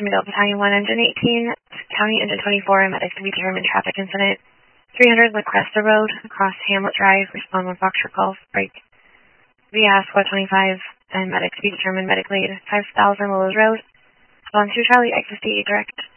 Middle Battalion 1, Engine 18, County Engine 24, medics to be determined traffic incident. 300 La Cresta Road, across Hamlet Drive, respond when Foxtrot Golf, break. via Squad 25, and medics to be determined, medic lead, 5000 Willows Road. Respond to Charlie, X50, direct.